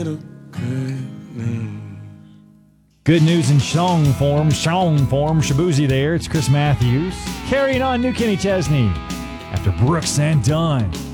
Good news in song form, Shabuzi there. It's Chris Matthews. Carrying on New Kenny Chesney after Brooks and Dunn.